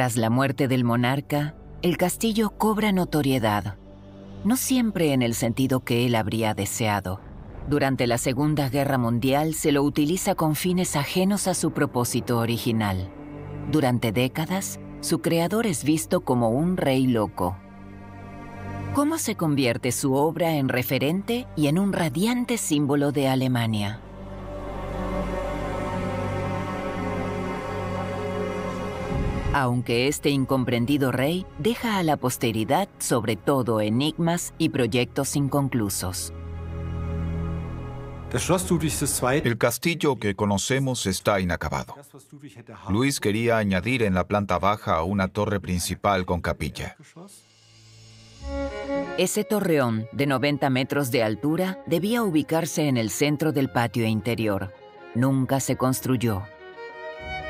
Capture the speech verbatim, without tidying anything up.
Tras la muerte del monarca, el castillo cobra notoriedad, no siempre en el sentido que él habría deseado. Durante la Segunda Guerra Mundial se lo utiliza con fines ajenos a su propósito original. Durante décadas, su creador es visto como un rey loco. ¿Cómo se convierte su obra en referente y en un radiante símbolo de Alemania? Aunque este incomprendido rey deja a la posteridad sobre todo enigmas y proyectos inconclusos. El castillo que conocemos está inacabado. Luis quería añadir en la planta baja una torre principal con capilla. Ese torreón, de noventa metros de altura, debía ubicarse en el centro del patio interior. Nunca se construyó.